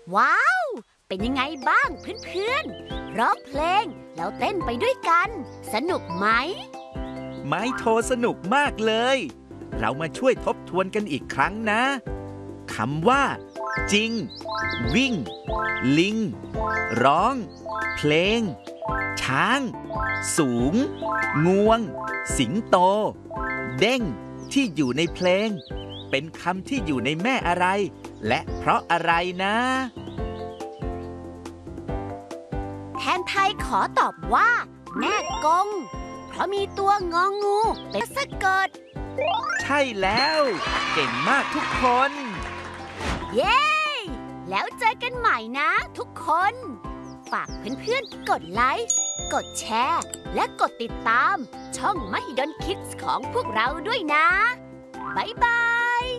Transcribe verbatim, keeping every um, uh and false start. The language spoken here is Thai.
ว้าว เป็นยังไงบ้างเพื่อนๆร้องเพลงแล้วเต้นไปด้วยกัน สนุกไหมไม้โทสนุกมากเลย เรามาช่วยทบทวนกันอีกครั้งนะคำว่า จริง วิ่ง ลิง ร้อง เพลง ช้าง สูง งวง สิงโต เด้งที่อยู่ในเพลง เป็นคำที่อยู่ในแม่อะไร และเพราะอะไรนะแทนไทยขอตอบว่า แม่กง เพราะมีตัวงองูเป็นสะกดใช่แล้ว เก่งมากทุกคนเย้ แล้วเจอกันใหม่นะทุกคน ฝากเพื่อนๆกดไลค์ กดแชร์ และกดติดตามช่อง Mahidol Kids ของพวกเราด้วยนะ บ๊ายบาย